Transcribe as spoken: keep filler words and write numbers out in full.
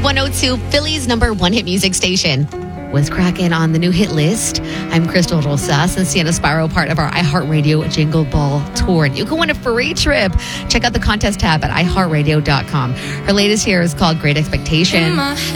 one oh two, Philly's number one hit music station. With Kraken on the new hit list, I'm Crystal Rosas and Sienna Spiro, part of our iHeartRadio Jingle Ball Tour. And you can win a free trip. Check out the contest tab at i heart radio dot com. Her latest here is called Great Expectation.